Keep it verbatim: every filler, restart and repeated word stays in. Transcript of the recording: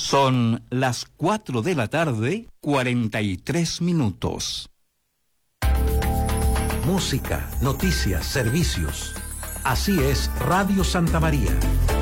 Son las cuatro de la tarde, cuarenta y tres minutos. Música, noticias, servicios. Así es Radio Santa María.